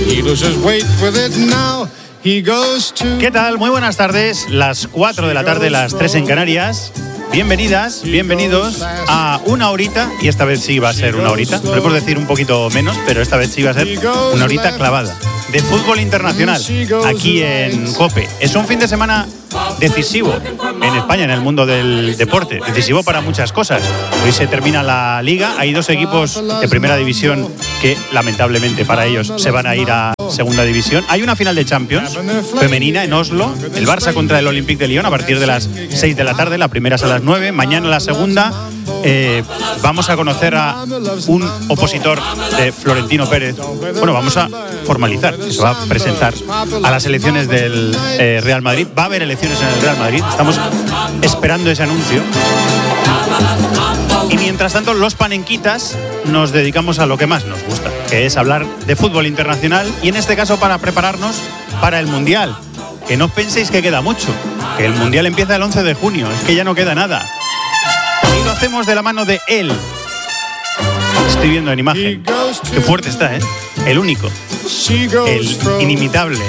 ¿Qué tal? Muy buenas tardes. Las 4 de la tarde, las 3 en Canarias. Bienvenidas, bienvenidos a una horita, y esta vez sí va a ser una horita, podemos decir un poquito menos, pero esta vez sí va a ser una horita clavada, de fútbol internacional, aquí en COPE. Es un fin de semana decisivo en España, en el mundo del deporte, decisivo para muchas cosas. Hoy se termina la Liga, hay dos equipos de primera división que lamentablemente para ellos se van a ir a segunda división. Hay una final de Champions femenina en Oslo, el Barça contra el Olympique de Lyon a partir de las 6 de la tarde, la primera es a las 9, mañana la segunda. Vamos a conocer a un opositor de Florentino Pérez. Bueno, vamos a formalizar, se va a presentar a las elecciones del Real Madrid. Va a haber elecciones en el Real Madrid, estamos esperando ese anuncio. Y mientras tanto, los panenquitas nos dedicamos a lo que más nos gusta, que es hablar de fútbol internacional, y en este caso para prepararnos para el Mundial. Que no penséis que queda mucho, que el Mundial empieza el 11 de junio, es que ya no queda nada. Y lo hacemos de la mano de él. Estoy viendo en imagen. Qué fuerte está, ¿eh? El único, el inimitable,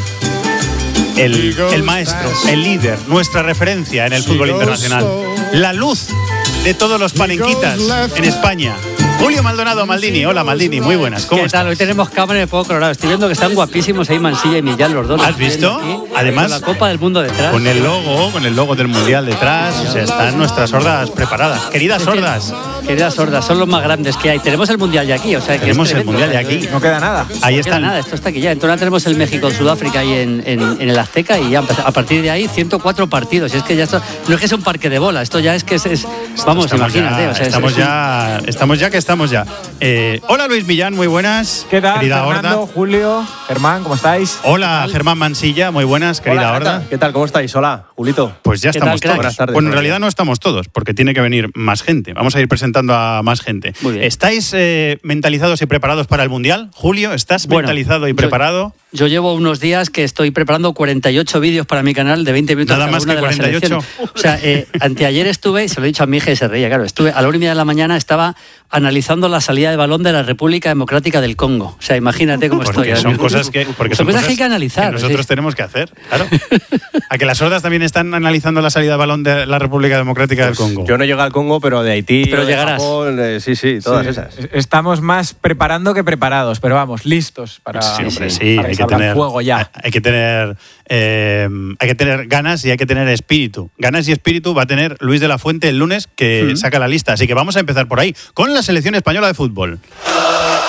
el maestro, el líder, nuestra referencia en el fútbol internacional. La luz de todos los panenquitas en España. Julio Maldonado Maldini. Hola Maldini, muy buenas. ¿Cómo estás? ¿Qué tal? Hoy tenemos cámara de poco colorado. Estoy viendo que están guapísimos ahí Mansilla y Millán, los dos. ¿Has visto? Además, con la Copa del Mundo detrás. Con el logo del Mundial detrás. O sea, están nuestras sordas preparadas. Queridas sordas. Queridas sordas, son los más grandes que hay. Tenemos el Mundial ya aquí, o sea, que tenemos es el Mundial ya aquí. No queda nada. Ahí están. No queda nada, esto está aquí ya. Entonces tenemos el México-Sudáfrica ahí en el Azteca, y ya a partir de ahí 104 partidos. Y es que ya esto no es que sea un parque de bola, esto ya es que es vamos, imagínate. Ya, o sea, estamos ya. Hola Luis Millán, muy buenas. ¿Qué tal, querida Fernando, Horda? Julio, Germán, ¿cómo estáis? Hola Germán Mansilla, muy buenas, querida Horda. ¿Qué tal? ¿Cómo estáis? Hola, Julito. Pues ya estamos todos. Buenas tardes. Bueno, en realidad no estamos todos, porque tiene que venir más gente. Vamos a ir presentando a más gente. Muy bien. ¿Estáis mentalizados y preparados para el Mundial? Julio, ¿estás mentalizado y preparado? Yo llevo unos días que estoy preparando 48 vídeos para mi canal de 20 minutos. Nada más que 48. O sea, anteayer estuve, y se lo he dicho a mi hija y se reía, claro, estuve a la 1:30 de la mañana, estaba analizando la salida de balón de la República Democrática del Congo. O sea, imagínate cómo porque estoy. Son cosas que hay que analizar. Que nosotros tenemos que hacer, claro. ¿A que las sordas también están analizando la salida de balón de la República Democrática del Congo? Yo no llego al Congo, pero de Haití, pero de llegarás. Japón, sí, todas esas. Estamos más preparando que preparados, pero vamos, listos para, sí, hombre, para hay que tener fuego ya. Hay que tener ganas y hay que tener espíritu. Ganas y espíritu va a tener Luis de la Fuente el lunes, que saca la lista. Así que vamos a empezar por ahí, con la selección española de fútbol.